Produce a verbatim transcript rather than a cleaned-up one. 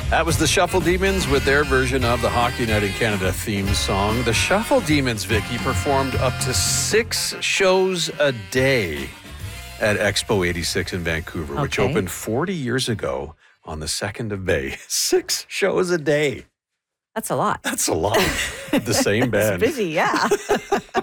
That was the Shuffle Demons with their version of the Hockey Night in Canada theme song. The Shuffle Demons, Vicky, performed up to six shows a day at Expo eighty-six in Vancouver, okay. which opened forty years ago on the second of May. Six shows a day. That's a lot. That's a lot. The same band. It's busy, yeah.